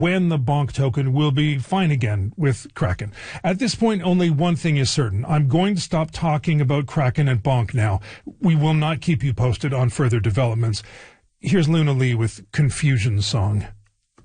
when the Bonk token will be fine again with Kraken. At this point, only one thing is certain. I'm going to stop talking about Kraken and Bonk now. We will not keep you posted on further developments. Here's Luna Lee with Confusion Song.